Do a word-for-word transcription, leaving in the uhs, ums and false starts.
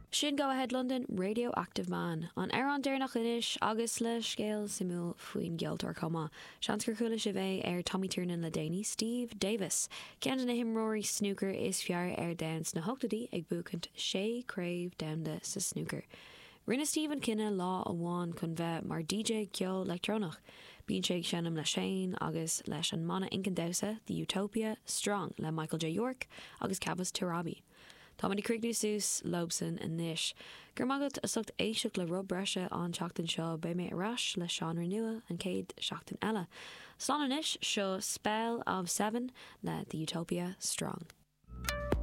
Sin go ahead London Radioactive Man an air an déirnach inis agus le scéal simú faoin gealtar comma. Seansgur chuile si bheith ar Tommy Tiernan le déine Steve Davis. Cean na himróí snooker is fear ar dans na hogtadí ag bucant sé crave damda sa snooker. Rinne Stephen Kinne lá amháin chun bheith mar D J ceol electronach. Bíonn sé seanam le Shane agus leis an mana incandausa The Utopia Strong le Michael J. York agus Cabas Tarabi. Tá man cricnú sús Lobson an níis. Gur magad a sucht éiseach le rub breise an seachtain seo be mé arás le Sean Renua an céad seachtain eile. Slán an níis seo Spell of Seven le The Utopia Strong.